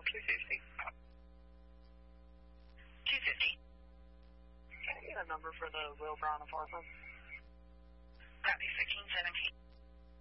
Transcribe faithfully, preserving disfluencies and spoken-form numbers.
two fifty. two fifty. Can I get a number for the Will Brown apartment? Copy, fifteen seventeen.